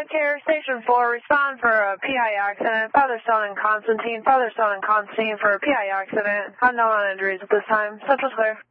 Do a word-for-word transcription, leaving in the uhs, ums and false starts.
five care, Station four, respond for a P I accident. Father, Son, and Constantine. Father, Son, and Constantine for a P I accident. Unknown injuries at this time. Central clear.